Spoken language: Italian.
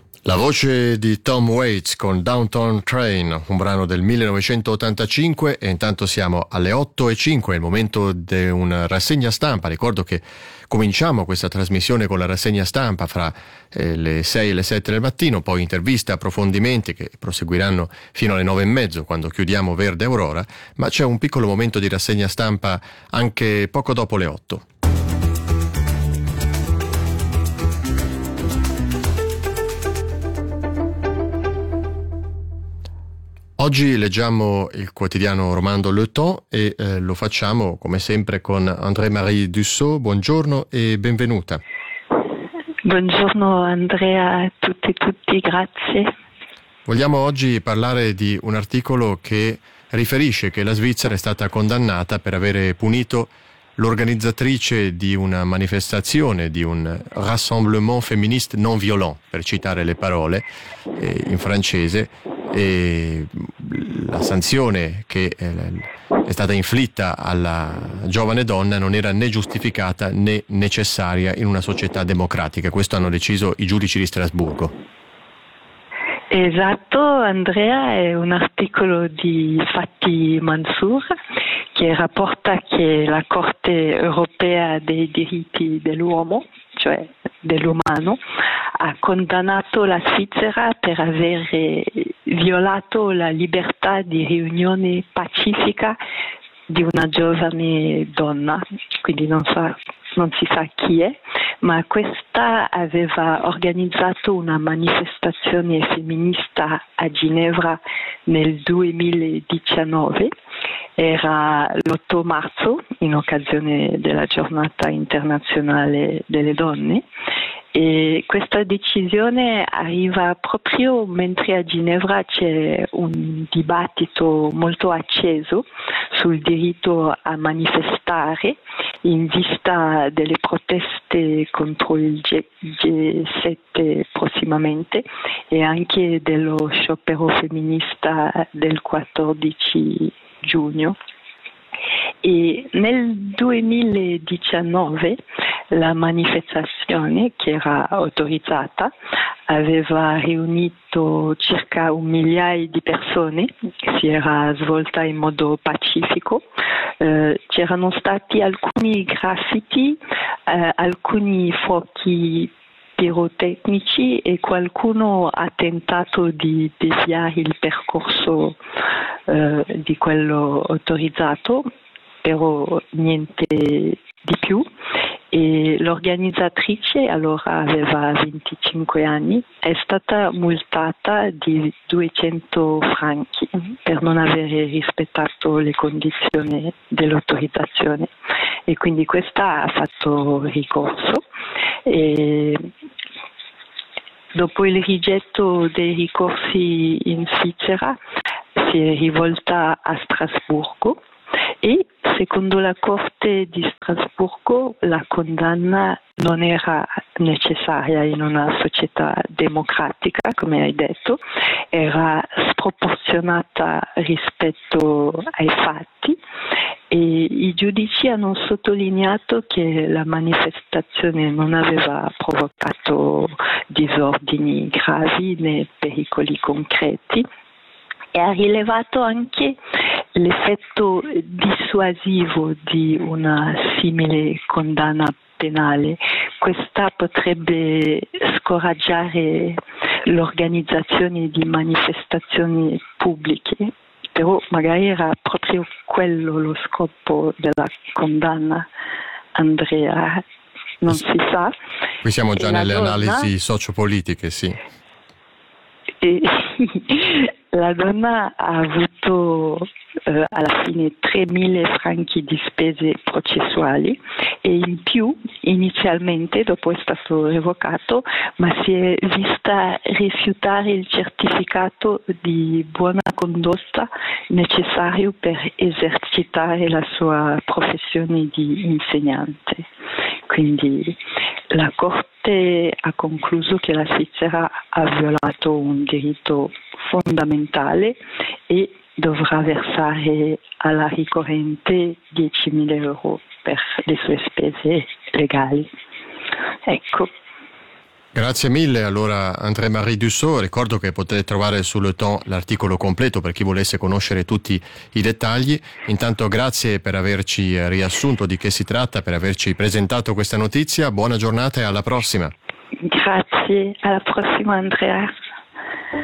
La voce di Tom Waits con Downtown Train, un brano del 1985, e intanto siamo alle 8:05, è il momento di una rassegna stampa. Ricordo che cominciamo questa trasmissione con la rassegna stampa fra le 6 e le 7 del mattino, poi interviste, approfondimenti che proseguiranno fino alle 9:30 quando chiudiamo Verde Aurora, ma c'è un piccolo momento di rassegna stampa anche poco dopo le 8. Oggi leggiamo il quotidiano romando Le Temps e lo facciamo come sempre con André-Marie Dussault. Buongiorno e benvenuta. Buongiorno Andrea a tutti, grazie. Vogliamo oggi parlare di un articolo che riferisce che la Svizzera è stata condannata per avere punito l'organizzatrice di una manifestazione, di un rassemblement féministe non violent, per citare le parole in francese, e la sanzione che è stata inflitta alla giovane donna non era né giustificata né necessaria in una società democratica. Questo hanno deciso i giudici di Strasburgo. Esatto, Andrea, è un articolo di Fatih Mansour che rapporta che la Corte europea dei diritti dell'uomo, cioè dell'umano, ha condannato la Svizzera per aver violato la libertà di riunione pacifica di una giovane donna, quindi non si sa chi è, ma questa aveva organizzato una manifestazione femminista a Ginevra nel 2019, era l'8 marzo in occasione della giornata internazionale delle donne, e questa decisione arriva proprio mentre a Ginevra c'è un dibattito molto acceso sul diritto a manifestare in vista delle proteste contro il G7 prossimamente e anche dello sciopero femminista del 14 giugno. E nel 2019 la manifestazione, che era autorizzata, aveva riunito circa 1 migliaio di persone, si era svolta in modo pacifico, c'erano stati alcuni graffiti, alcuni fuochi pirotecnici e qualcuno ha tentato di deviare il percorso di quello autorizzato, però niente di più. E l'organizzatrice, allora aveva 25 anni, è stata multata di 200 franchi per non avere rispettato le condizioni dell'autorizzazione, e quindi questa ha fatto ricorso. E dopo il rigetto dei ricorsi in Svizzera si è rivolta a Strasburgo e secondo la Corte di Strasburgo la condanna non era necessaria in una società democratica, come hai detto, era sproporzionata rispetto ai fatti, e i giudici hanno sottolineato che la manifestazione non aveva provocato disordini gravi né pericoli concreti, e ha rilevato anche l'effetto dissuasivo di una simile condanna penale. Questa potrebbe scoraggiare l'organizzazione di manifestazioni pubbliche, però magari era proprio quello lo scopo della condanna, Andrea, non si sa. Qui siamo già nelle analisi sociopolitiche, sì. La donna ha avuto alla fine 3.000 franchi di spese processuali e in più inizialmente, dopo è stato revocato, ma si è vista rifiutare il certificato di buona condotta necessario per esercitare la sua professione di insegnante. Quindi la Corte ha concluso che la Svizzera ha violato un diritto fondamentale e dovrà versare alla ricorrente 10.000 euro per le sue spese legali. Ecco. Grazie mille allora André-Marie Dussault. Ricordo che potete trovare sul Le Temps l'articolo completo per chi volesse conoscere tutti i dettagli. Intanto grazie per averci riassunto di che si tratta, per averci presentato questa notizia. Buona giornata e alla prossima. Grazie, alla prossima Andrea.